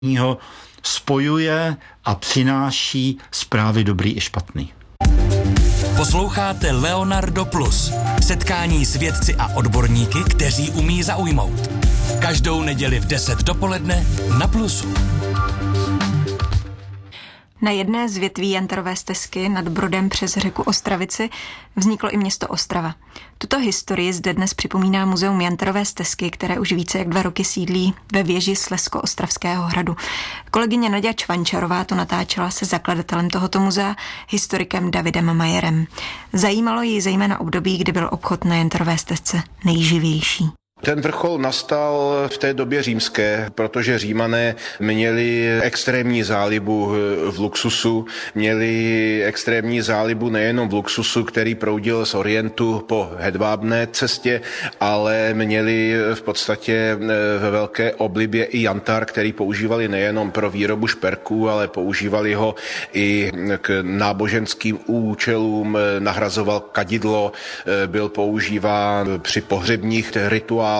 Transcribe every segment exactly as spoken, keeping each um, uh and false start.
ho spojuje a přináší zprávy dobrý i špatný. Posloucháte Leonardo Plus. Setkání s vědci a odborníky, kteří umí zaujmout. Každou neděli v deset dopoledne na Plusu. Na jedné z větví Jantarové stezky nad Brodem přes řeku Ostravici vzniklo i město Ostrava. Tuto historii zde dnes připomíná muzeum Jantarové stezky, které už více jak dva roky sídlí ve věži Slezsko-Ostravského hradu. Kolegyně Naďa Čvančarová to natáčela se zakladatelem tohoto muzea, historikem Davidem Majerem. Zajímalo ji zejména období, kdy byl obchod na Jantarové stezce nejživější. Ten vrchol nastal v té době římské, protože Římané měli extrémní zálibu v luxusu, měli extrémní zálibu nejenom v luxusu, který proudil z Orientu po hedvábné cestě, ale měli v podstatě ve velké oblibě i jantar, který používali nejenom pro výrobu šperků, ale používali ho i k náboženským účelům, nahrazoval kadidlo, byl používán při pohřebních rituálech,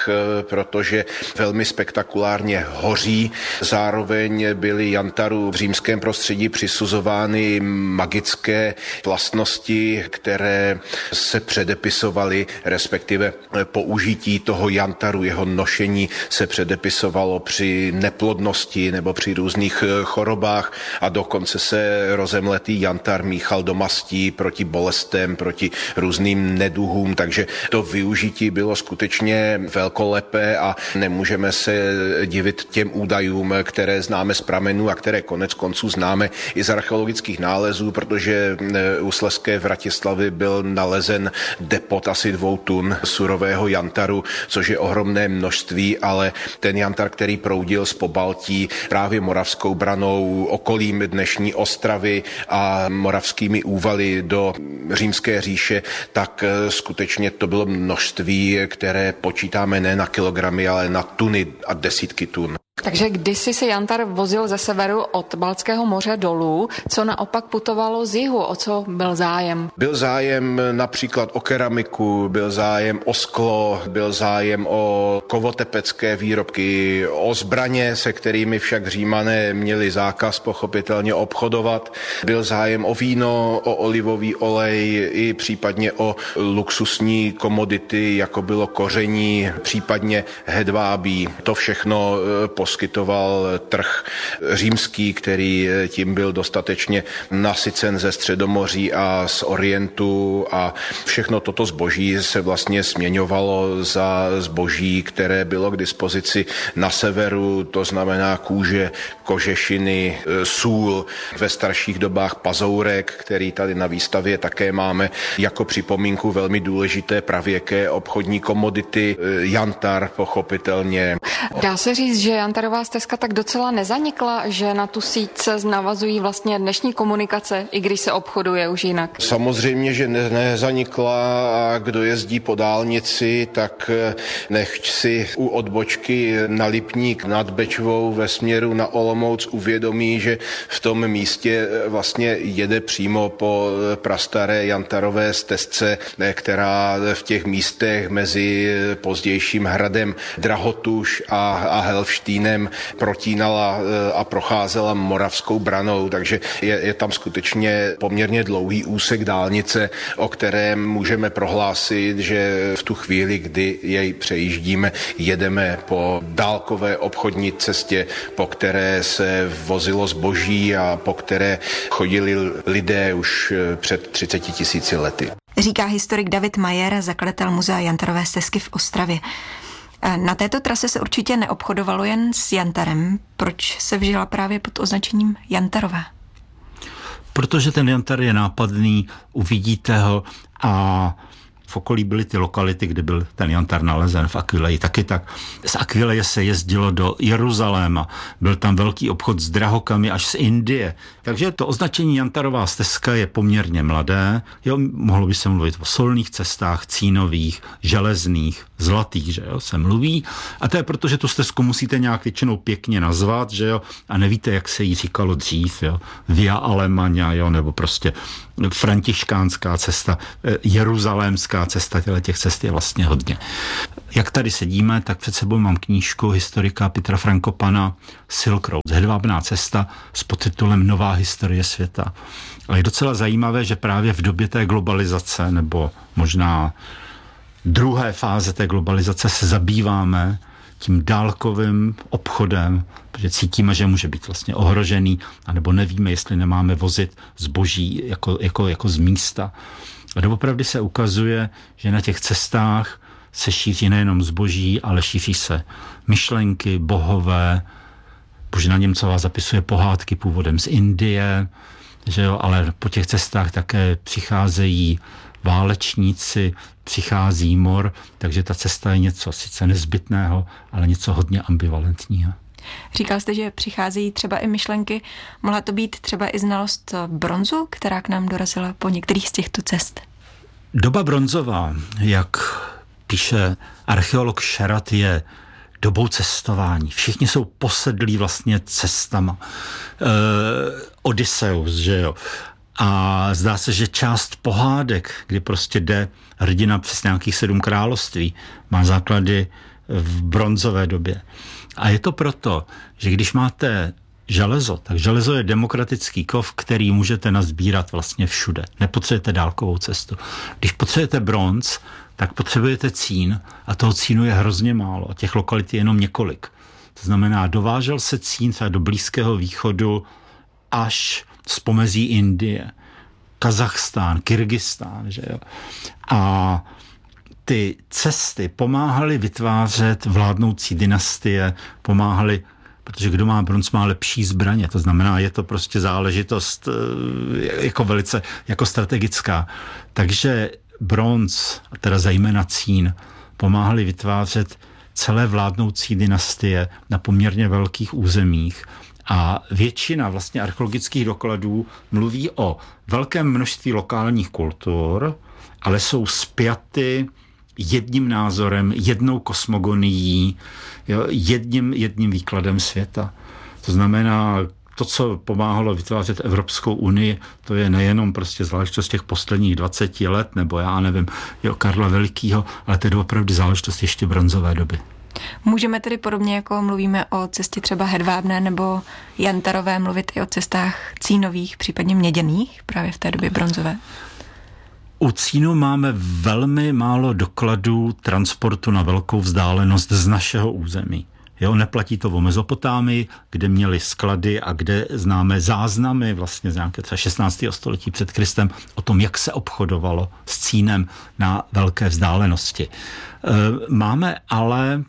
protože velmi spektakulárně hoří. Zároveň byly jantaru v římském prostředí přisuzovány magické vlastnosti, které se předepisovaly, respektive použití toho jantaru, jeho nošení se předepisovalo při neplodnosti nebo při různých chorobách a dokonce se rozemletý jantar míchal do mastí proti bolestem, proti různým neduhům, takže to využití bylo skutečně velkolepé a nemůžeme se divit těm údajům, které známe z pramenů a které konec konců známe i z archeologických nálezů, protože u Slezské Vratislavy byl nalezen depot asi dvou tun surového jantaru, což je ohromné množství, ale ten jantar, který proudil z Pobaltí právě Moravskou branou, okolím dnešní Ostravy a moravskými úvaly do Římské říše, tak skutečně to bylo množství, které počítáme ne na kilogramy, ale na tuny a desítky tun. Takže kdysi se jantar vozil ze severu od Baltského moře dolů, co naopak putovalo z jihu, o co byl zájem? Byl zájem například o keramiku, byl zájem o sklo, byl zájem o kovotepecké výrobky, o zbraně, se kterými však Římané měli zákaz pochopitelně obchodovat. Byl zájem o víno, o olivový olej i případně o luxusní komodity, jako bylo koření, případně hedvábí. To všechno poskytoval trh římský, který tím byl dostatečně nasycen ze Středomoří a z Orientu a všechno toto zboží se vlastně směňovalo za zboží, které bylo k dispozici na severu, to znamená kůže, kožešiny, sůl, ve starších dobách pazourek, který tady na výstavě také máme jako připomínku velmi důležité pravěké obchodní komodity, jantar pochopitelně. Dá se říct, že Jantarová stezka tak docela nezanikla, že na tu síť se navazují vlastně dnešní komunikace, i když se obchoduje už jinak? Samozřejmě, že ne, nezanikla a kdo jezdí po dálnici, tak nechť si u odbočky na Lipník nad Bečvou ve směru na Olomouc uvědomí, že v tom místě vlastně jede přímo po prastaré Jantarové stezce, která v těch místech mezi pozdějším hradem Drahotuš a, a Helfštínem protínala a procházela Moravskou branou, takže je, je tam skutečně poměrně dlouhý úsek dálnice, o kterém můžeme prohlásit, že v tu chvíli, kdy jej přejíždíme, jedeme po dálkové obchodní cestě, po které se vozilo zboží a po které chodili lidé už před třiceti tisíci lety. Říká historik David Majer, zakladatel muzea Jantarové stezky v Ostravě. Na této trase se určitě neobchodovalo jen s jantarem. Proč se vžila právě pod označením Jantarová? Protože ten jantar je nápadný, uvidíte ho a v okolí byly ty lokality, kde byl ten jantar nalezen v Aquileji. Taky tak. Z Aquileje se jezdilo do Jeruzaléma. Byl tam velký obchod s drahokami až z Indie. Takže to označení Jantarová stezka je poměrně mladé. Jo, mohlo by se mluvit o solných cestách, cínových, železných, zlatých, že jo, se mluví. A to je proto, že tu stezku musíte nějak většinou pěkně nazvat, že jo, a nevíte, jak se jí říkalo dřív, jo. Via Alemania, jo, nebo prostě františkánská cesta, jeruzalémská cesta, těch cest je vlastně hodně. Jak tady sedíme, tak před sebou mám knížku historika Petra Frankopana Silk Road, hedvábná cesta s podtitulem Nová historie světa. Ale je docela zajímavé, že právě v době té globalizace, nebo možná druhé fáze té globalizace se zabýváme tím dálkovým obchodem, protože cítíme, že může být vlastně ohrožený, anebo nevíme, jestli nemáme vozit zboží jako, jako, jako z místa. A doopravdy se ukazuje, že na těch cestách se šíří nejenom zboží, ale šíří se myšlenky, bohové. Božena Němcová zapisuje pohádky původem z Indie, že jo, ale po těch cestách také přicházejí válečníci, přichází mor, takže ta cesta je něco sice nezbytného, ale něco hodně ambivalentního. Říkal jste, že přicházejí třeba i myšlenky. Mohla to být třeba i znalost bronzu, která k nám dorazila po některých z těchto cest? Doba bronzová, jak píše archeolog Šerat, je dobou cestování. Všichni jsou posedlí vlastně cestama. E, Odysseus, že jo. A zdá se, že část pohádek, kdy prostě jde hrdina přes nějakých sedm království, má základy v bronzové době. A je to proto, že když máte železo, tak železo je demokratický kov, který můžete nazbírat vlastně všude. Nepotřebujete dálkovou cestu. Když potřebujete bronz, tak potřebujete cín a toho cínu je hrozně málo a těch lokalit je jenom několik. To znamená, dovážel se cín třeba do Blízkého východu až z pomezí Indie, Kazachstán, Kyrgyzstán, že jo. A ty cesty pomáhaly vytvářet vládnoucí dynastie, pomáhaly, protože kdo má bronz, má lepší zbraně. To znamená, je to prostě záležitost jako velice jako strategická. Takže bronz, a teda zejména cín, pomáhaly vytvářet celé vládnoucí dynastie na poměrně velkých územích. A většina vlastně archeologických dokladů mluví o velkém množství lokálních kultur, ale jsou spjaty jedním názorem, jednou kosmogonií, jo, jedním, jedním výkladem světa. To znamená, to, co pomáhalo vytvářet Evropskou unii, to je nejenom prostě záležitost těch posledních dvaceti let, nebo já nevím, jo, Karla Velikýho, ale to je opravdu záležitost ještě bronzové doby. Můžeme tedy podobně, jako mluvíme o cestě třeba hedvábné nebo jantarové, mluvit i o cestách cínových, případně měděných, právě v té době bronzové? U cínu máme velmi málo dokladů transportu na velkou vzdálenost z našeho území. Jo, neplatí to o Mezopotámii, kde měli sklady a kde známe záznamy vlastně z nějaké třeba šestnáctého století před Kristem o tom, jak se obchodovalo s cínem na velké vzdálenosti. Máme ale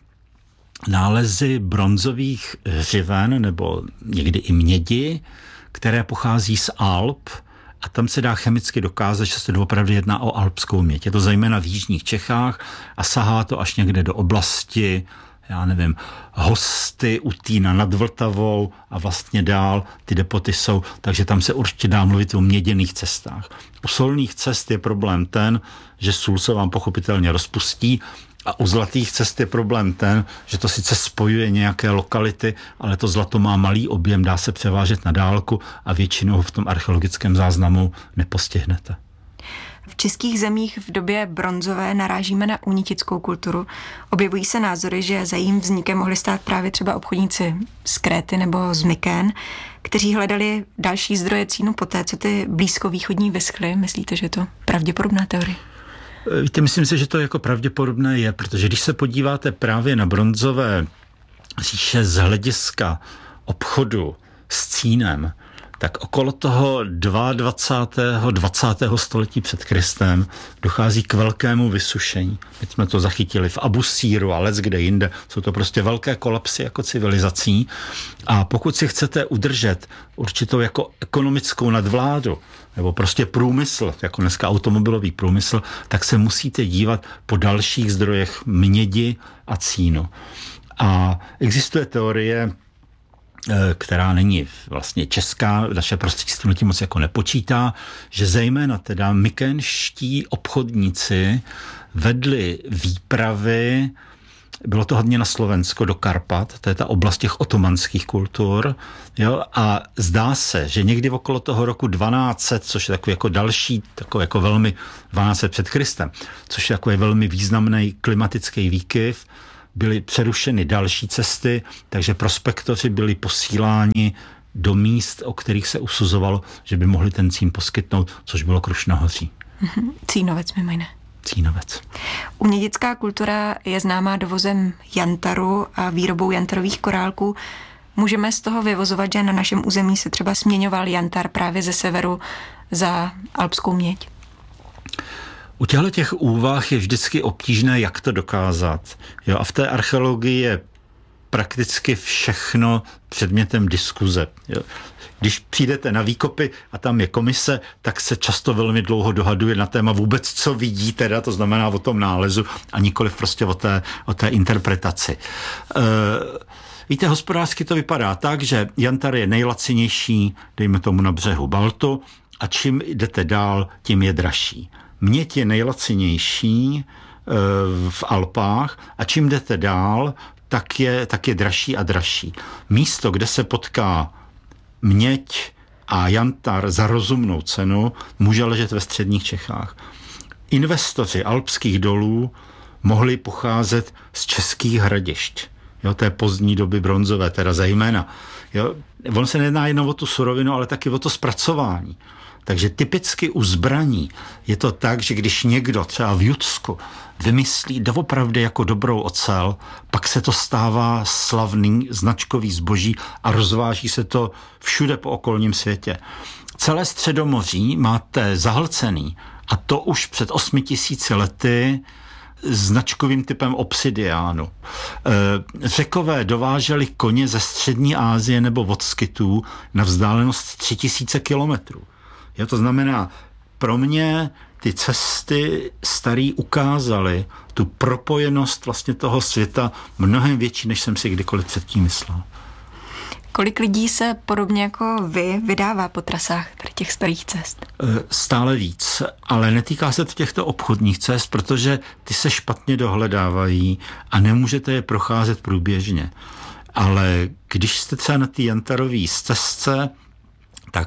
nálezy bronzových hřiven nebo někdy i mědi, které pochází z Alp, a tam se dá chemicky dokázat, že se doopravdy jedná o alpskou měď. Je to zejména v jižních Čechách a sahá to až někde do oblasti, já nevím, Hosty, Utína nad Vltavou a vlastně dál ty depoty jsou, takže tam se určitě dá mluvit o měděných cestách. U solných cest je problém ten, že sůl se vám pochopitelně rozpustí, a u zlatých cest je problém ten, že to sice spojuje nějaké lokality, ale to zlato má malý objem, dá se převážet na dálku a většinou v tom archeologickém záznamu nepostihnete. V českých zemích v době bronzové narážíme na unitickou kulturu. Objevují se názory, že za jejím vznikem mohli stát právě třeba obchodníci z Kréty nebo z Mykén, kteří hledali další zdroje cínu poté, co ty blízkovýchodní vyschly. Myslíte, že je to pravděpodobná teorie? Víte, myslím si, že to jako pravděpodobné je, protože když se podíváte právě na bronzové říše z hlediska obchodu s cínem, tak okolo toho dvacátého dvacátého století před Kristem dochází k velkému vysušení. My jsme to zachytili v Abusíru a leckde jinde. Jsou to prostě velké kolapsy jako civilizací. A pokud si chcete udržet určitou jako ekonomickou nadvládu, nebo prostě průmysl, jako dneska automobilový průmysl, tak se musíte dívat po dalších zdrojech mědi a cínu. A existuje teorie, která není vlastně česká, naše prostřednictví tím moc jako nepočítá, že zejména teda mykénští obchodníci vedli výpravy bylo to hodně na Slovensko, do Karpat, to je ta oblast těch otomanských kultur, jo, a zdá se, že někdy okolo toho roku dvanáct set, což je takový jako další, takový jako velmi dvanáct set před Kristem, což je takový velmi významný klimatický výkyv, byly přerušeny další cesty, takže prospektoři byli posíláni do míst, o kterých se usuzovalo, že by mohli ten cín poskytnout, což bylo Krušnohoří. Mm-hmm. Cínovec mimo jiné. Cínovec. Umědická kultura je známá dovozem jantaru a výrobou jantarových korálků. Můžeme z toho vyvozovat, že na našem území se třeba směňoval jantar právě ze severu za alpskou měď? U těchto těch úvah je vždycky obtížné, jak to dokázat. Jo, a v té archeologii je prakticky všechno předmětem diskuze. Jo. Když přijdete na výkopy a tam je komise, tak se často velmi dlouho dohaduje na téma vůbec, co vidí teda, to znamená o tom nálezu a nikoliv prostě o té, o té interpretaci. E, víte, hospodářsky to vypadá tak, že jantar je nejlacinější, dejme tomu na břehu Baltu, a čím jdete dál, tím je dražší. Měď je nejlacinější e, v Alpách a čím jdete dál, tak je, tak je dražší a dražší. Místo, kde se potká měď a jantar za rozumnou cenu, může ležet ve středních Čechách. Investoři alpských dolů mohli pocházet z českých hradišť. Jo, té pozdní doby bronzové, teda zejména. Jo, on se nejedná jenom o tu surovinu, ale taky o to zpracování. Takže typicky u zbraní je to tak, že když někdo třeba v Judsku vymyslí doopravdy jako dobrou ocel, pak se to stává slavný značkový zboží a rozváží se to všude po okolním světě. Celé Středomoří máte zahlcený, a to už před osmi tisíci lety, značkovým typem obsidiánu. Řekové dováželi koně ze střední Asie nebo od Skytů na vzdálenost tři tisíce kilometrů. Jo, to znamená, pro mě ty cesty starý ukázaly tu propojenost vlastně toho světa mnohem větší, než jsem si kdykoliv předtím myslel. Kolik lidí se podobně jako vy vydává po trasách těch starých cest? Stále víc, ale netýká se to těchto obchodních cest, protože ty se špatně dohledávají a nemůžete je procházet průběžně. Ale když jste třeba na té jantarové stezce, tak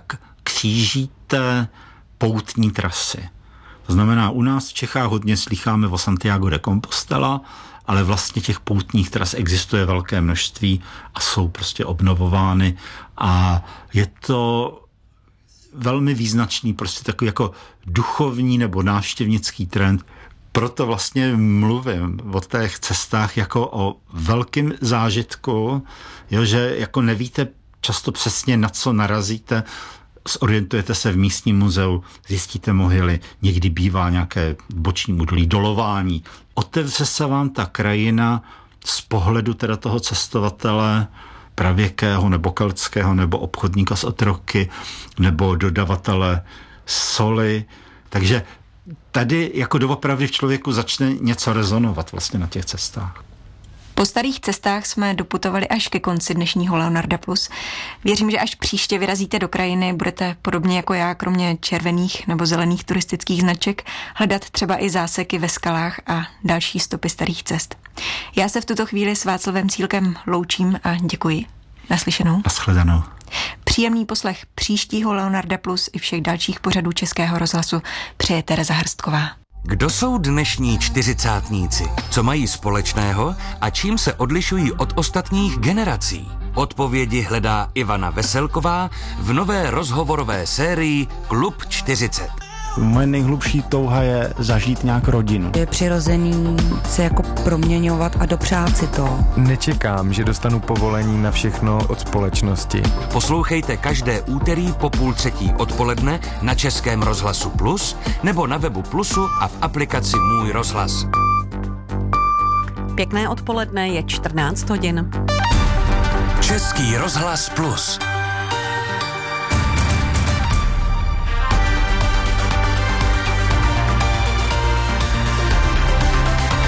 křížíte poutní trasy. To znamená, u nás v Čechách hodně slýcháme o Santiago de Compostela, ale vlastně těch poutních tras existuje velké množství a jsou prostě obnovovány a je to velmi význačný, prostě takový jako duchovní nebo návštěvnický trend. Proto vlastně mluvím o těch cestách jako o velkém zážitku, jo, že jako nevíte často přesně, na co narazíte, zorientujete se v místním muzeu, zjistíte mohyly, někdy bývá nějaké boční údolí, dolování. Otevře se vám ta krajina z pohledu teda toho cestovatele pravěkého nebo keltského nebo obchodníka z otroky nebo dodavatele soli. Takže tady jako doopravdy v člověku začne něco rezonovat vlastně na těch cestách. Po starých cestách jsme doputovali až ke konci dnešního Leonarda Plus. Věřím, že až příště vyrazíte do krajiny, budete podobně jako já, kromě červených nebo zelených turistických značek, hledat třeba i záseky ve skalách a další stopy starých cest. Já se v tuto chvíli s Václavem Cílkem loučím a děkuji. Naslyšenou. Naschledanou. Příjemný poslech příštího Leonarda Plus i všech dalších pořadů Českého rozhlasu přeje Tereza Hrstková. Kdo jsou dnešní čtyřicátníci? Co mají společného a čím se odlišují od ostatních generací? Odpovědi hledá Ivana Veselková v nové rozhovorové sérii Klub čtyřicet. Moje nejhlubší touha je zažít nějak rodinu. Je přirozený se jako proměňovat a dopřát si to. Nečekám, že dostanu povolení na všechno od společnosti. Poslouchejte každé úterý po půl třetí odpoledne na Českém rozhlasu Plus nebo na webu Plusu a v aplikaci Můj rozhlas. Pěkné odpoledne, je čtrnáct hodin. Český rozhlas Plus.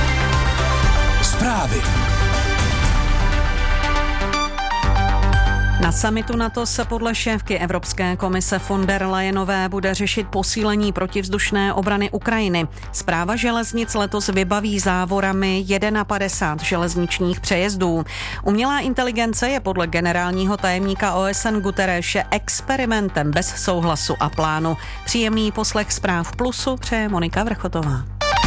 Zprávy. Na summitu NATO se podle šéfky Evropské komise von der Leyenové bude řešit posílení protivzdušné obrany Ukrajiny. Správa železnic letos vybaví závorami padesát jedna železničních přejezdů. Umělá inteligence je podle generálního tajemníka O S N Guterrese experimentem bez souhlasu a plánu. Příjemný poslech Zpráv Plusu přeje Monika Vrchotová.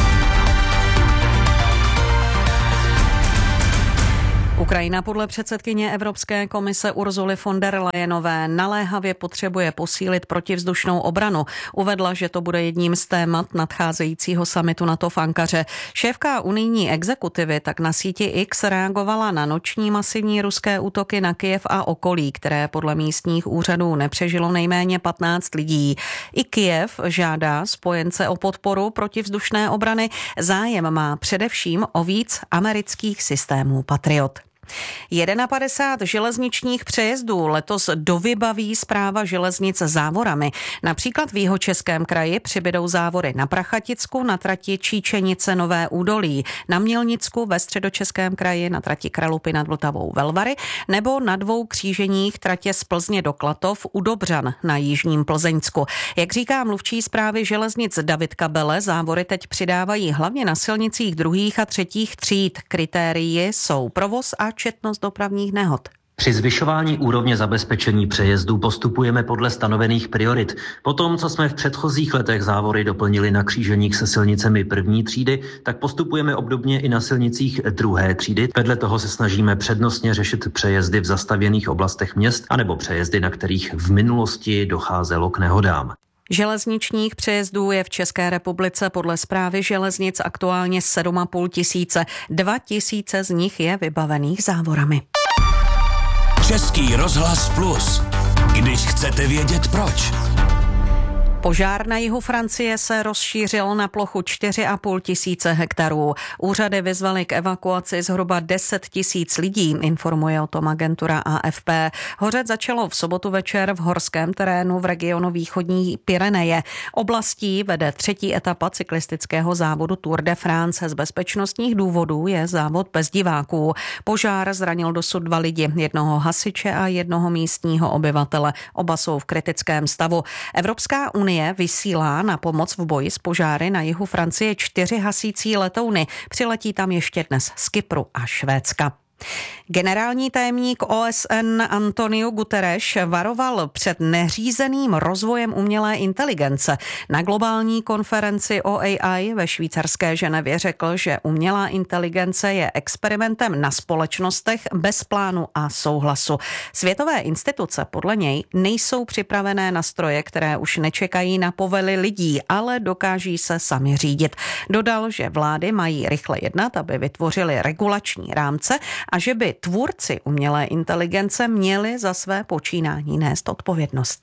Ukrajina podle předsedkyně Evropské komise Ursuly von der Leyenové naléhavě potřebuje posílit protivzdušnou obranu. Uvedla, že to bude jedním z témat nadcházejícího summitu NATO v Ankaře. Šéfka unijní exekutivy tak na síti X reagovala na noční masivní ruské útoky na Kyjev a okolí, které podle místních úřadů nepřežilo nejméně patnáct lidí. I Kyjev žádá spojence o podporu protivzdušné obrany. Zájem má především o víc amerických systémů Patriot. padesát jedna železničních přejezdů letos dovybaví správa železnic závorami. Například v Jihočeském kraji přibydou závory na Prachaticku na trati Číčenice Nové Údolí, na Mělnicku ve Středočeském kraji na trati Kralupy nad Vltavou Velvary nebo na dvou kříženích tratě z Plzně do Klatov u Dobřan na jižním Plzeňsku. Jak říká mluvčí správy železnic David Kabele, závory teď přidávají hlavně na silnicích druhých a třetích tříd. Kritérii jsou provoz a četnost dopravních nehod. Při zvyšování úrovně zabezpečení přejezdů postupujeme podle stanovených priorit. Po tom, co jsme v předchozích letech závory doplnili na kříženích se silnicemi první třídy, tak postupujeme obdobně i na silnicích druhé třídy. Vedle toho se snažíme přednostně řešit přejezdy v zastavěných oblastech měst anebo přejezdy, na kterých v minulosti docházelo k nehodám. Železničních přejezdů je v České republice podle správy železnic aktuálně sedm a půl tisíce. Dva tisíce z nich je vybavených závorami. Český rozhlas Plus. Když chcete vědět proč. Požár na jihu Francie se rozšířil na plochu čtyři a půl tisíce hektarů. Úřady vyzvaly k evakuaci zhruba deset tisíc lidí, informuje o tom agentura A F P. Hořet začalo v sobotu večer v horském terénu v regionu východní Pyreneje. Oblastí vede třetí etapa cyklistického závodu Tour de France. Z bezpečnostních důvodů je závod bez diváků. Požár zranil dosud dva lidi, jednoho hasiče a jednoho místního obyvatele. Oba jsou v kritickém stavu. Evropská unie vysílá na pomoc v boji s požáry na jihu Francie čtyři hasící letouny. Přiletí tam ještě dnes z Kypru a Švédska. Generální tajemník O S N Antonio Guterres varoval před neřízeným rozvojem umělé inteligence. Na globální konferenci O A I ve švýcarské Ženevě řekl, že umělá inteligence je experimentem na společnostech bez plánu a souhlasu. Světové instituce podle něj nejsou připravené na stroje, které už nečekají na povely lidí, ale dokáží se sami řídit. Dodal, že vlády mají rychle jednat, aby vytvořily regulační rámce a že by tvůrci umělé inteligence měli za své počínání nést odpovědnost.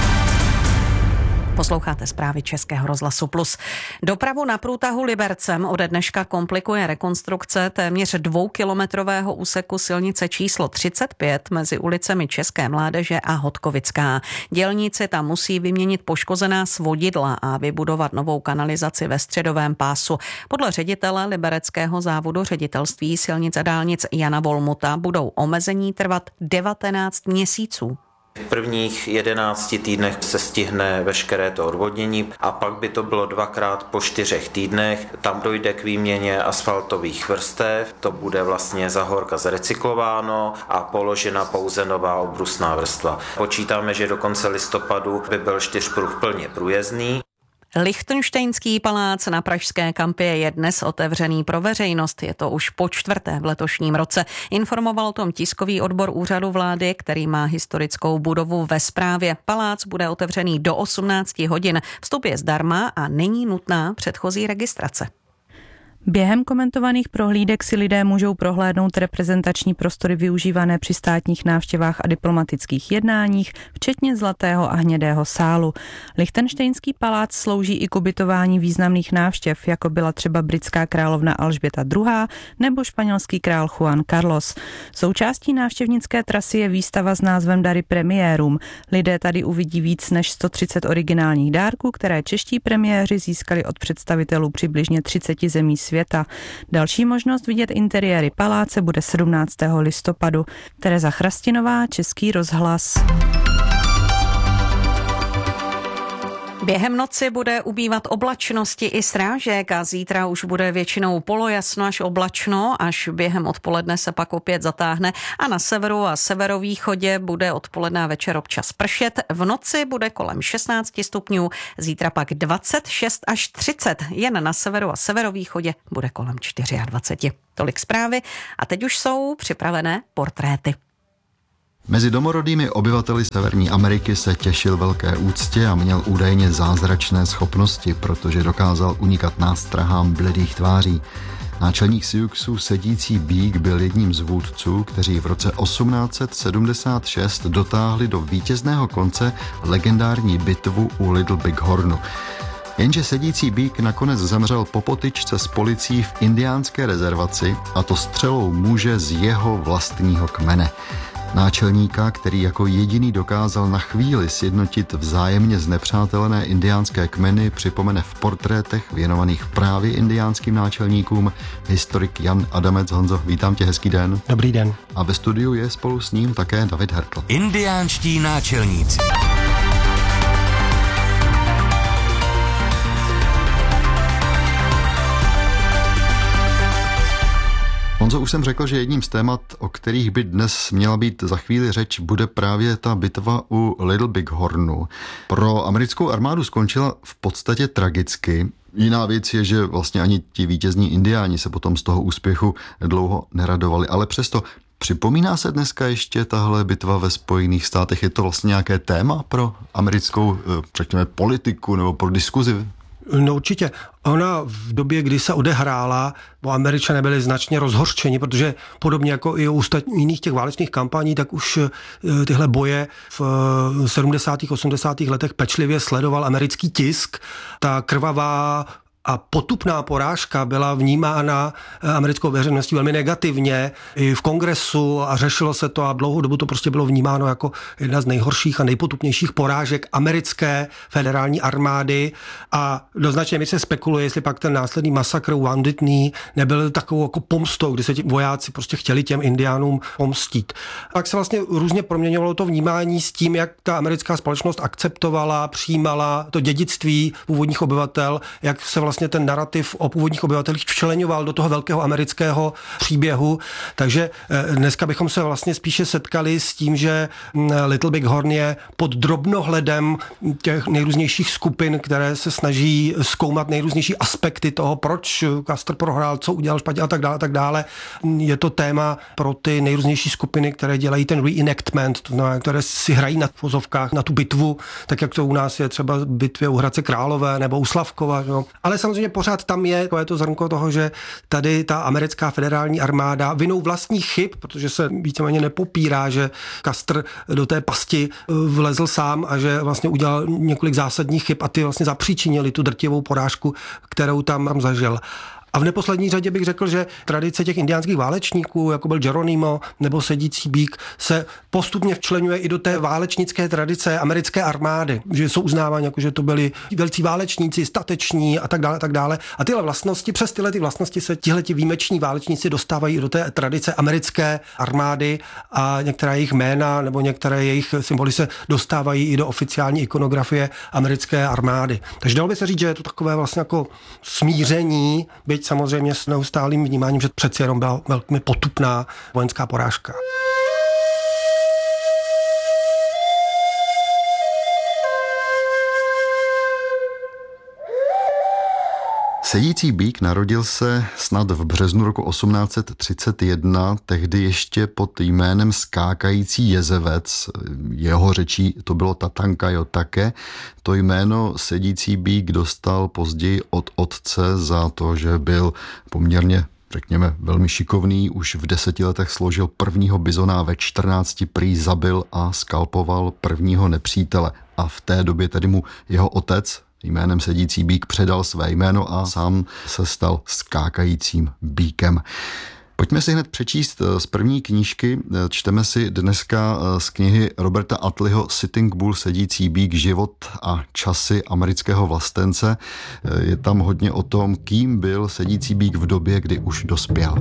Posloucháte zprávy Českého rozhlasu Plus. Dopravu na průtahu Libercem ode dneška komplikuje rekonstrukce téměř dvoukilometrového úseku silnice číslo třicet pět mezi ulicemi České Mládeže a Hodkovická. Dělníci tam musí vyměnit poškozená svodidla a vybudovat novou kanalizaci ve středovém pásu. Podle ředitele libereckého závodu ředitelství silnic a dálnic Jana Volmuta budou omezení trvat devatenáct měsíců. V prvních jedenácti týdnech se stihne veškeré to odvodnění a pak by to bylo dvakrát po čtyřech týdnech. Tam dojde k výměně asfaltových vrstev, to bude vlastně za horka zrecyklováno a položena pouze nová obrusná vrstva. Počítáme, že do konce listopadu by byl čtyřpruh plně průjezdný. Lichtenštejnský palác na Pražské kampě je dnes otevřený pro veřejnost. Je to už po čtvrté v letošním roce. Informoval o tom tiskový odbor úřadu vlády, který má historickou budovu ve správě. Palác bude otevřený do osmnácti hodin. Vstup je zdarma a není nutná předchozí registrace. Během komentovaných prohlídek si lidé můžou prohlédnout reprezentační prostory využívané při státních návštěvách a diplomatických jednáních, včetně zlatého a hnědého sálu. Lichtenštejnský palác slouží i k ubytování významných návštěv, jako byla třeba britská královna Alžběta druhá. nebo španělský král Juan Carlos. Součástí návštěvnické trasy je výstava s názvem Dary premiérům. Lidé tady uvidí víc než sto třicet originálních dárků, které čeští premiéři získali od představitelů přibližně třiceti zemí světa. Další možnost vidět interiéry paláce bude sedmnáctého listopadu. Tereza Chrastinová, Český rozhlas. Během noci bude ubývat oblačnosti i srážek a zítra už bude většinou polojasno až oblačno, až během odpoledne se pak opět zatáhne a na severu a severovýchodě bude odpoledne a večer občas pršet. V noci bude kolem šestnáct stupňů, zítra pak dvacet šest až třicet, jen na severu a severovýchodě bude kolem dvacet čtyři. Tolik zprávy a teď už jsou připravené portréty. Mezi domorodými obyvateli Severní Ameriky se těšil velké úctě a měl údajně zázračné schopnosti, protože dokázal unikat nástrahám bledých tváří. Náčelník Siouxů sedící Bík byl jedním z vůdců, kteří v roce osmnáct set sedmdesát šest dotáhli do vítězného konce legendární bitvu u Little Big Hornu. Jenže sedící Bík nakonec zemřel po potyčce s policií v indiánské rezervaci, a to střelou muže z jeho vlastního kmene. Náčelníka, který jako jediný dokázal na chvíli sjednotit vzájemně znepřátelené indiánské kmeny, připomene v portrétech věnovaných právě indiánským náčelníkům historik Jan Adamec. Honzo, vítám tě, hezký den. Dobrý den. A ve studiu je spolu s ním také David Hertl. Indiánští náčelníci. Honzo, už jsem řekl, že jedním z témat, o kterých by dnes měla být za chvíli řeč, bude právě ta bitva u Little Big Hornu. Pro americkou armádu skončila v podstatě tragicky. Jiná věc je, že vlastně ani ti vítězní indiáni se potom z toho úspěchu dlouho neradovali, ale přesto připomíná se dneska ještě tahle bitva ve Spojených státech? Je to vlastně nějaké téma pro americkou, řekněme, politiku nebo pro diskuzi? No určitě. Ona v době, kdy se odehrála, bo Američané byli značně rozhořčeni, protože podobně jako i u jiných těch válečných kampaní, tak už tyhle boje v sedmdesátých osmdesátých letech pečlivě sledoval americký tisk. Ta krvavá a potupná porážka byla vnímána americkou veřejností velmi negativně i v kongresu a řešilo se to a dlouhou dobu to prostě bylo vnímáno jako jedna z nejhorších a nejpotupnějších porážek americké federální armády a do značné míry se spekuluje, jestli pak ten následný masakr u Wounded Knee nebyl takovou jako pomstou, kdy se ti vojáci prostě chtěli těm indiánům pomstít. Tak se vlastně různě proměňovalo to vnímání s tím, jak ta americká společnost akceptovala, přijímala to dědictví původních obyvatel, jak se vlastně ten narrativ o původních obyvatelích včleňoval do toho velkého amerického příběhu. Takže dneska bychom se vlastně spíše setkali s tím, že Little Big Horn je pod drobnohledem těch nejrůznějších skupin, které se snaží zkoumat nejrůznější aspekty toho, proč Custer prohrál, co udělal špatně a tak dále, a tak dále. Je to téma pro ty nejrůznější skupiny, které dělají ten reenactment, to znamená, které si hrají na vozovkách na tu bitvu, tak jak to u nás je třeba bitvě u Hradce Králové nebo u Slavkova. No. Ale samozřejmě pořád tam je, je to zrnko toho, že tady ta americká federální armáda vinou vlastních chyb, protože se víceméně nepopírá, že Custer do té pasti vlezl sám a že vlastně udělal několik zásadních chyb a ty vlastně zapříčinili tu drtivou porážku, kterou tam zažil. A v neposlední řadě bych řekl, že tradice těch indiánských válečníků, jako byl Geronimo nebo sedící Bík, se postupně včleňuje i do té válečnické tradice americké armády, že jsou uznáváni, jako že to byli velcí válečníci, stateční a tak dále, a tak dále. A tyhle vlastnosti, přes tyhle ty vlastnosti se tihleti výjimeční válečníci dostávají i do té tradice americké armády a některé jejich jména nebo některé jejich symboly se dostávají i do oficiální ikonografie americké armády. Takže dalo by se říct, že je to takové vlastně jako smíření, byť samozřejmě s neustálým vnímáním, že přeci jenom byla velmi potupná vojenská porážka. Sedící Bík narodil se snad v březnu roku osmnáct set třicet jedna, tehdy ještě pod jménem Skákající jezevec. Jeho řečí to bylo Tatanka Jotake. To jméno Sedící Bík dostal později od otce za to, že byl poměrně, řekněme, velmi šikovný. Už v deseti letech složil prvního bizona, ve čtrnácti prý zabil a skalpoval prvního nepřítele. A v té době tedy mu jeho otec jménem Sedící Bík předal své jméno a sám se stal Skákajícím Bíkem. Pojďme si hned přečíst z první knížky. Čteme si dneska z knihy Roberta Attleeho Sitting Bull, sedící býk, život a časy amerického vlastence. Je tam hodně o tom, kým byl sedící býk v době, kdy už dospěl.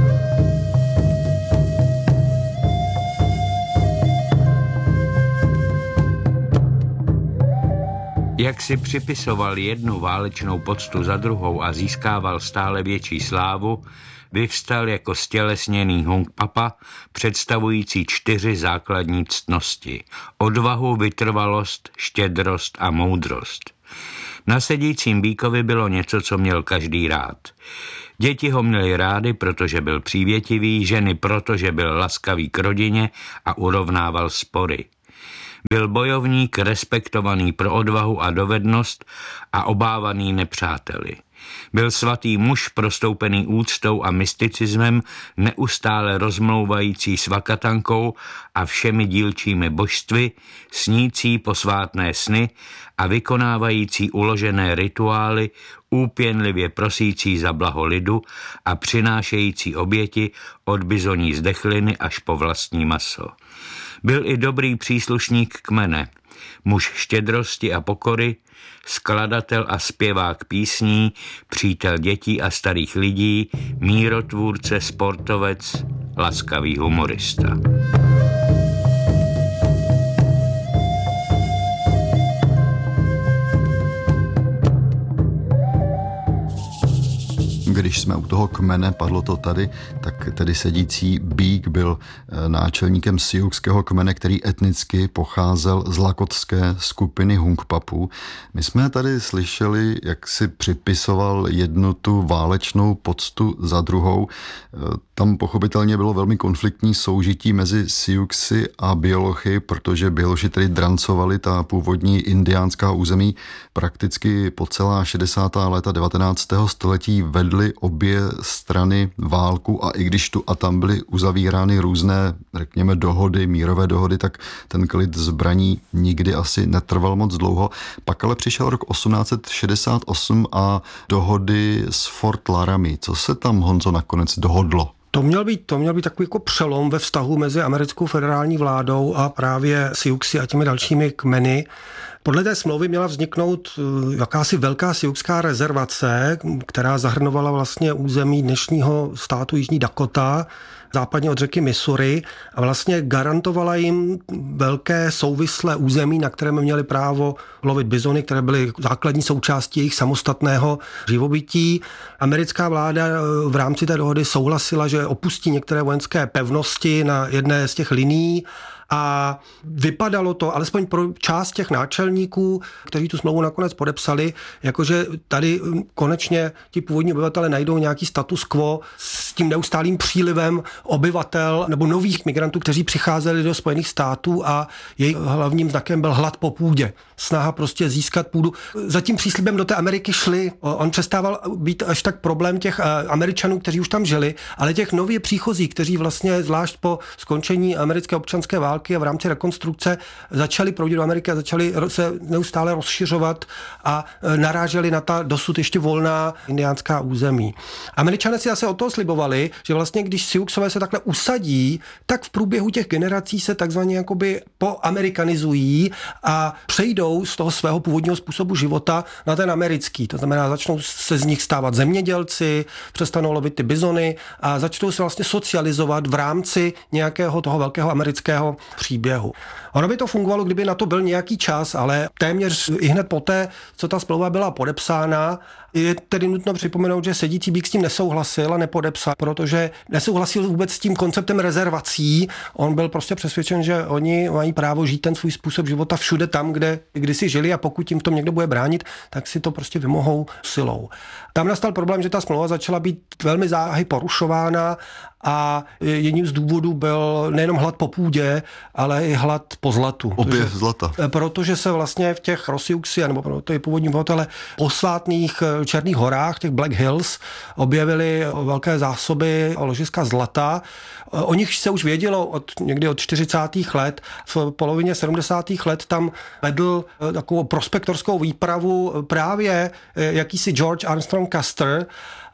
Jak si připisoval jednu válečnou poctu za druhou a získával stále větší slávu, vyvstal jako stělesněný Hung Papa, představující čtyři základní ctnosti. Odvahu, vytrvalost, štědrost a moudrost. Na sedícím býkovi bylo něco, co měl každý rád. Děti ho měli rády, protože byl přívětivý, ženy protože byl laskavý k rodině a urovnával spory. Byl bojovník, respektovaný pro odvahu a dovednost a obávaný nepřáteli. Byl svatý muž prostoupený úctou a mysticismem, neustále rozmlouvající s vakatankou a všemi dílčími božstvy, snící posvátné sny a vykonávající uložené rituály, úpěnlivě prosící za blaho lidu a přinášející oběti od bizoní zdechliny až po vlastní maso. Byl i dobrý příslušník kmene, muž štědrosti a pokory, skladatel a zpěvák písní, přítel dětí a starých lidí, mírotvůrce, sportovec, laskavý humorista. Když jsme u toho kmene, padlo to tady, tak tedy sedící býk byl náčelníkem siouxského kmene, který etnicky pocházel z lakotské skupiny Hungpapů. My jsme tady slyšeli, jak si připisoval jednu tu válečnou poctu za druhou. Tam pochopitelně bylo velmi konfliktní soužití mezi Siouxy a Biolochy, protože Biološi tedy drancovali ta původní indiánská území. Prakticky po celá šedesátá léta devatenáctého století vedly obě strany válku a i když tu a tam byly uzavírány různé, řekněme, dohody, mírové dohody, tak ten klid zbraní nikdy asi netrval moc dlouho. Pak ale přišel rok osmnáct set šedesát osm a dohody s Fort Laramie. Co se tam, Honzo, nakonec dohodlo? To měl být, to měl být takový jako přelom ve vztahu mezi americkou federální vládou a právě Siouxy a těmi dalšími kmeny. Podle té smlouvy měla vzniknout jakási velká siouxská rezervace, která zahrnovala vlastně území dnešního státu Jižní Dakota, západně od řeky Missouri, a vlastně garantovala jim velké souvislé území, na kterém měli právo lovit bizony, které byly základní součástí jejich samostatného živobytí. Americká vláda v rámci té dohody souhlasila, že opustí některé vojenské pevnosti na jedné z těch linií, a vypadalo to, alespoň pro část těch náčelníků, kteří tu smlouvu nakonec podepsali, jakože tady konečně ti původní obyvatele najdou nějaký status quo s tím neustálým přílivem obyvatel nebo nových migrantů, kteří přicházeli do Spojených států a jejich hlavním znakem byl hlad po půdě. Snaha prostě získat půdu. Za tím příslibem do té Ameriky šli. On přestával být až tak problém těch Američanů, kteří už tam žili, ale těch nově příchozí, kteří vlastně zvlášť po skončení americké občanské války a v rámci rekonstrukce začali proudit do Ameriky a začali se neustále rozšiřovat a naráželi na ta dosud ještě volná indiánská území. Američané si zase o toho slibovali, že vlastně když Siouxové se takhle usadí, tak v průběhu těch generací se takzvaně jakoby poamerikanizují a přejdou z toho svého původního způsobu života na ten americký. To znamená, začnou se z nich stávat zemědělci, přestanou lovit ty bizony a začnou se vlastně socializovat v rámci nějakého toho velkého amerického příběhu. Ono by to fungovalo, kdyby na to byl nějaký čas, ale téměř i hned poté, co ta smlouva byla podepsána, je tedy nutno připomenout, že sedící býk s tím nesouhlasil a nepodepsal, protože nesouhlasil vůbec s tím konceptem rezervací. On byl prostě přesvědčen, že oni mají právo žít ten svůj způsob života všude tam, kde kdysi žili, a pokud jim v tom někdo bude bránit, tak si to prostě vymohou silou. Tam nastal problém, že ta smlouva začala být velmi záhy porušována a jedním z důvodů byl nejenom hlad po půdě, ale i hlad po zlatu. Objev zlata. Protože se vlastně v těch Rosiuxi, nebo pro ty původní obyvatele posvátných Černých horách, těch Black Hills, objevily velké zásoby ložiska zlata. O nich se už vědělo od někdy od čtyřicátých let. V polovině sedmdesátých let tam vedl takovou prospektorskou výpravu právě jakýsi George Armstrong Custer,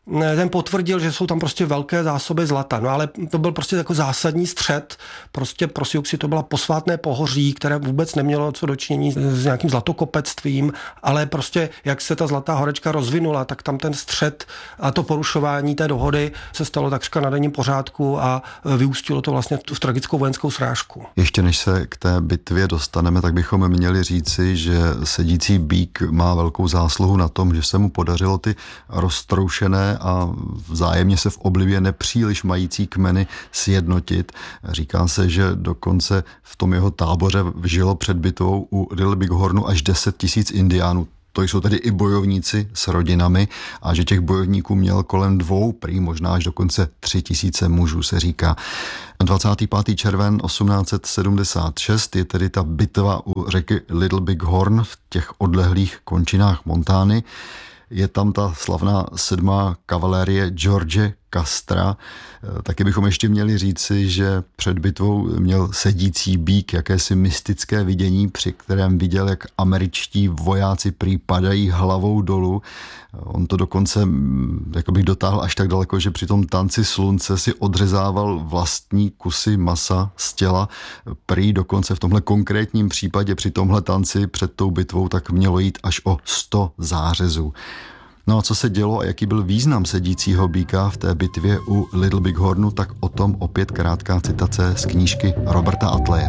ten potvrdil, že jsou tam prostě velké zásoby zlata. No ale to byl prostě jako zásadní střet. Prostě pro Siouxy to byla posvátné pohoří, které vůbec nemělo co dočinění s nějakým zlatokopectvím, ale prostě jak se ta Zlatá horečka rozvinula, tak tam ten střet a to porušování té dohody se stalo takřka na denním pořádku a vyústilo to vlastně v tragickou vojenskou srážku. Ještě než se k té bitvě dostaneme, tak bychom měli říci, že sedící býk má velkou zásluhu na tom, že se mu podařilo ty roztroušené a vzájemně se v oblibě nepříliš mající kmeny sjednotit. Říká se, že dokonce v tom jeho táboře žilo před bitvou u Little Big Hornu až deset tisíc indiánů. To jsou tedy i bojovníci s rodinami a že těch bojovníků měl kolem dvou, prý možná až dokonce tři tisíce mužů, se říká. dvacátého pátého června osmnáct set sedmdesát šest je tedy ta bitva u řeky Little Big Horn v těch odlehlých končinách Montány. Je tam ta slavná sedmá kavalérie George Castra. Taky bychom ještě měli říci, že před bitvou měl sedící býk jakési mystické vidění, při kterém viděl, jak američtí vojáci prý padají hlavou dolů. On to dokonce jakoby dotáhl až tak daleko, že při tom tanci slunce si odřezával vlastní kusy masa z těla. Prý dokonce v tomhle konkrétním případě při tomhle tanci před tou bitvou tak mělo jít až o sto zářezů. No a co se dělo a jaký byl význam sedícího býka v té bitvě u Little Big Hornu, tak o tom opět krátká citace z knížky Roberta Atleje.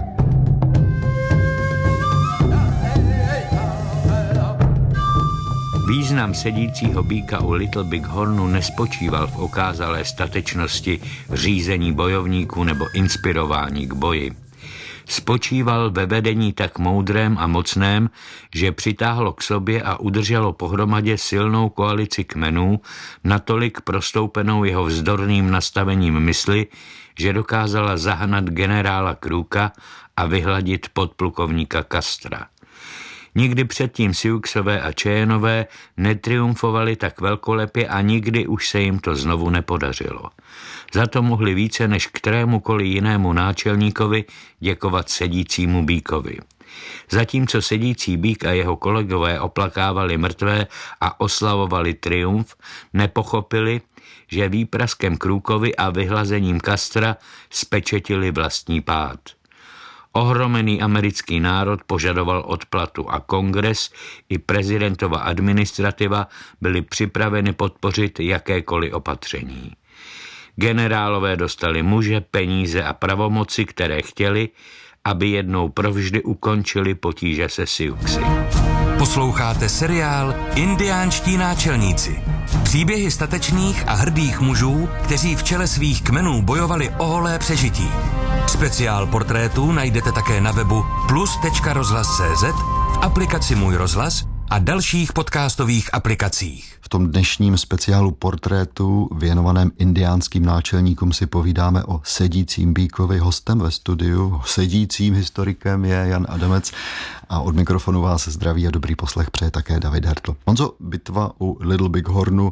Význam sedícího býka u Little Big Hornu nespočíval v okázalé statečnosti, řízení bojovníků nebo inspirování k boji. Spočíval ve vedení tak moudrém a mocném, že přitáhlo k sobě a udrželo pohromadě silnou koalici kmenů, natolik prostoupenou jeho vzdorným nastavením mysli, že dokázala zahnat generála Crooka a vyhladit podplukovníka Castra. Nikdy předtím Siouxové a Cheyenneové netriumfovali tak velkolepě a nikdy už se jim to znovu nepodařilo. Za to mohli více než kterémukoliv jinému náčelníkovi děkovat sedícímu býkovi. Zatímco sedící býk a jeho kolegové oplakávali mrtvé a oslavovali triumf, nepochopili, že výpraskem Crookovi a vyhlazením Castra spečetili vlastní pád. Ohromený americký národ požadoval odplatu a kongres i prezidentova administrativa byli připraveni podpořit jakékoliv opatření. Generálové dostali muže, peníze a pravomoci, které chtěli, aby jednou provždy ukončili potíže se Siouxy. Posloucháte seriál Indiánští náčelníci. Příběhy statečných a hrdých mužů, kteří v čele svých kmenů bojovali o holé přežití. Speciál portrétů najdete také na webu plus tečka rozhlas tečka cé zet, v aplikaci Můj rozhlas a dalších podcastových aplikacích. V tom dnešním speciálu portrétu věnovaném indiánským náčelníkům si povídáme o sedícím býkovi. Hostem ve studiu, sedícím historikem je Jan Adamec a od mikrofonu vás zdraví a dobrý poslech přeje také David Hertl. Honzo, bitva u Little Big Hornu,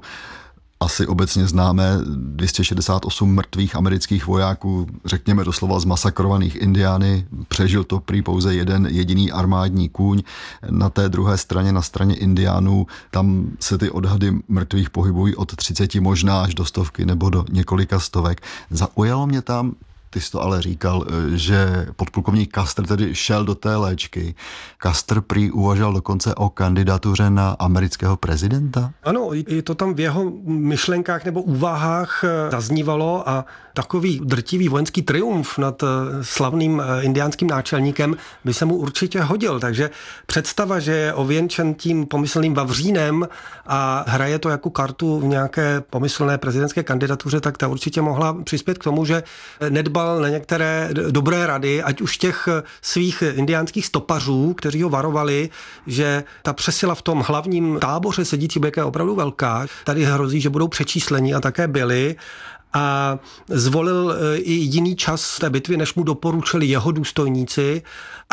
asi obecně známe dvě stě šedesát osm mrtvých amerických vojáků, řekněme doslova zmasakrovaných Indiány, přežil to prý pouze jeden jediný armádní kůň. Na té druhé straně, na straně Indiánů, tam se ty odhady mrtvých pohybují od třiceti možná až do stovky nebo do několika stovek. Zaujalo mě tam, ty jsi to ale říkal, že podplukovník Custer tedy šel do té léčky. Custer prý uvažoval dokonce o kandidatuře na amerického prezidenta? Ano, je to tam v jeho myšlenkách nebo úvahách zaznívalo a takový drtivý vojenský triumf nad slavným indiánským náčelníkem by se mu určitě hodil. Takže představa, že je ověnčen tím pomyslným vavřínem a hraje to jako kartu v nějaké pomyslné prezidentské kandidatuře, tak ta určitě mohla přispět k tomu, že nedbal na některé dobré rady, ať už těch svých indiánských stopařů, kteří ho varovali, že ta přesila v tom hlavním táboře sedící býka je opravdu velká. Tady hrozí, že budou přečíslení a také byli. a zvolil i jiný čas té bitvy, než mu doporučili jeho důstojníci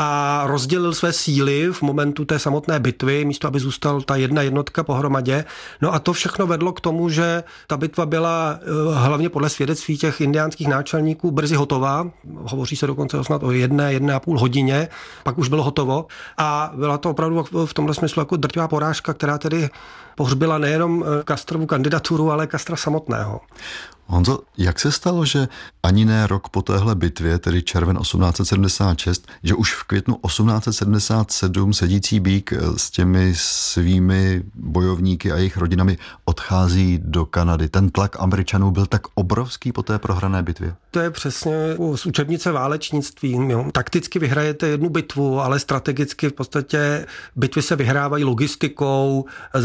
a rozdělil své síly v momentu té samotné bitvy, místo aby zůstal ta jedna jednotka pohromadě. No a to všechno vedlo k tomu, že ta bitva byla hlavně podle svědectví těch indiánských náčelníků brzy hotová. Hovoří se dokonce snad o jedné, jedné a půl hodině, pak už bylo hotovo. A byla to opravdu v tomhle smyslu jako drtivá porážka, která tedy pohřbila nejenom Castrovu kandidaturu, ale Castra samotného. Honzo, jak se stalo, že ani ne rok po téhle bitvě, tedy červen osmnáct set sedmdesát šest, že už v květnu osmnáct set sedmdesát sedm sedící Býk s těmi svými bojovníky a jejich rodinami odchází do Kanady? Ten tlak Američanů byl tak obrovský po té prohrané bitvě? To je přesně z učebnice válečnictví. Jo. Takticky vyhrajete jednu bitvu, ale strategicky v podstatě bitvy se vyhrávají logistikou,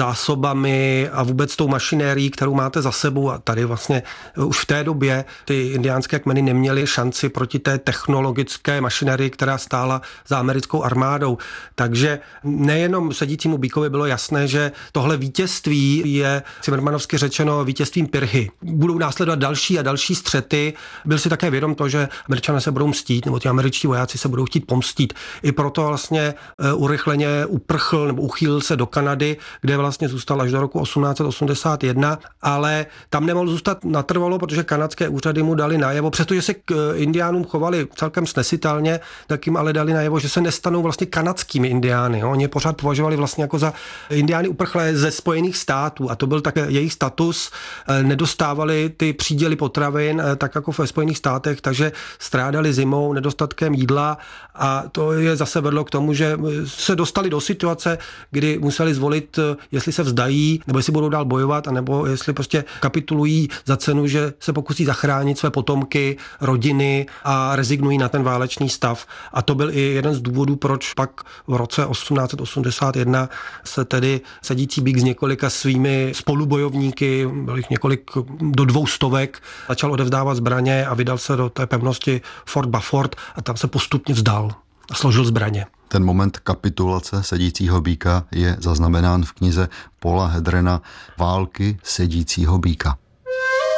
zásobami a vůbec tou mašinérií, kterou máte za sebou. A tady vlastně už v té době ty indiánské kmeny neměly šanci proti té technologické mašinerii, která stála za americkou armádou. Takže nejenom sedícímu Býkovi bylo jasné, že tohle vítězství je cimrmanovsky řečeno vítězstvím pirhy. Budou následovat další a další střety. Byl si také vědom to, že Američané se budou mstít, nebo ti američtí vojáci se budou chtít pomstít. I proto vlastně urychleně uprchl nebo uchýlil se do Kanady, kde vlastně zůstal až do roku osmnáct set osmdesát jedna, ale tam nemohl zůstat natrvalo, protože kanadské úřady mu dali najevo, přestože se k indiánům chovali celkem snesitelně, tak jim ale dali najevo, že se nestanou vlastně kanadskými indiány. Jo. Oni pořád považovali vlastně jako za indiány uprchlé ze Spojených států a to byl také jejich status. Nedostávali ty příděly potravin tak jako ve Spojených státech, takže strádali zimou nedostatkem jídla a to je zase vedlo k tomu, že se dostali do situace, kdy museli zvolit, jestli se vzdají, nebo jestli budou dál bojovat, anebo jestli prostě kapitulují za cenu, že se pokusí zachránit své potomky, rodiny a rezignují na ten válečný stav. A to byl i jeden z důvodů, proč pak v roce osmnáct set osmdesát jedna se tedy sedící Býk s několika svými spolubojovníky, byl jich několik do dvou stovek, začal odevzdávat zbraně a vydal se do té pevnosti Fort Beaufort a tam se postupně vzdal a složil zbraně. Ten moment kapitulace sedícího Býka je zaznamenán v knize Paula Hedrena Války sedícího Býka.